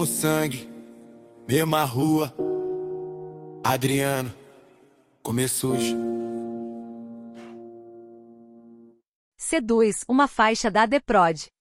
O sangue, mesma rua, Adriano, comer sujo. Seduz, uma faixa da The Prod.